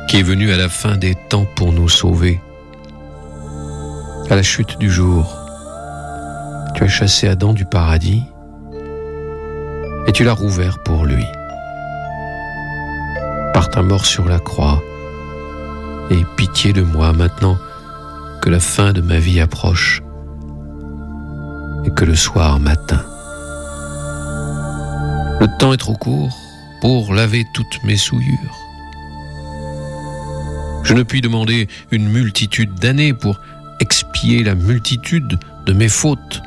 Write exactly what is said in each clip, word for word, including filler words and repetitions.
qui est venu à la fin des temps pour nous sauver. À la chute du jour, tu as chassé Adam du paradis et tu l'as rouvert pour lui. Par ta mort sur la croix, aie pitié de moi maintenant que la fin de ma vie approche et que le soir m'atteint. Le temps est trop court pour laver toutes mes souillures. Je ne puis demander une multitude d'années pour expier la multitude de mes fautes.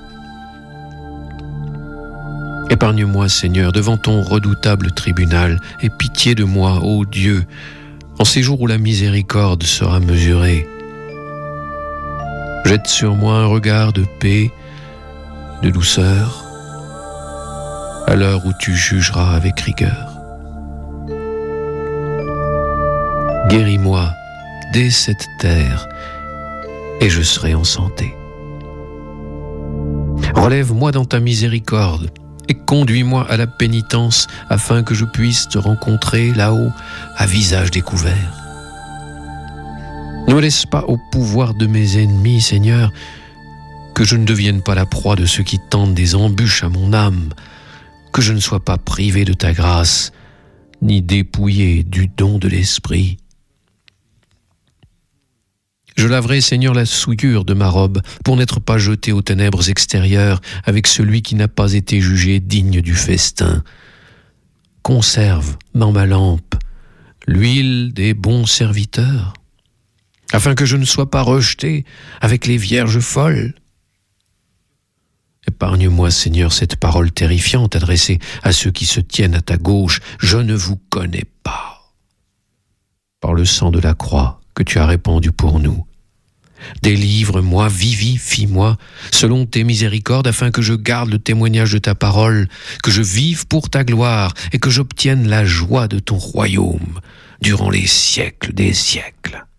Épargne-moi, Seigneur, devant ton redoutable tribunal, et pitié de moi, ô Dieu, en ces jours où la miséricorde sera mesurée. Jette sur moi un regard de paix, de douceur, à l'heure où tu jugeras avec rigueur. Guéris-moi dès cette terre, et je serai en santé. Relève-moi dans ta miséricorde, et conduis-moi à la pénitence, afin que je puisse te rencontrer là-haut, à visage découvert. Ne me laisse pas au pouvoir de mes ennemis, Seigneur, que je ne devienne pas la proie de ceux qui tentent des embûches à mon âme, que je ne sois pas privé de ta grâce, ni dépouillé du don de l'Esprit. Je laverai, Seigneur, la souillure de ma robe, pour n'être pas jeté aux ténèbres extérieures avec celui qui n'a pas été jugé digne du festin. Conserve dans ma lampe l'huile des bons serviteurs, afin que je ne sois pas rejeté avec les vierges folles. Épargne-moi, Seigneur, cette parole terrifiante adressée à ceux qui se tiennent à ta gauche. Je ne vous connais pas. Par le sang de la croix que tu as répandu pour nous, délivre-moi, vivifie-moi, selon tes miséricordes, afin que je garde le témoignage de ta parole, que je vive pour ta gloire et que j'obtienne la joie de ton royaume durant les siècles des siècles.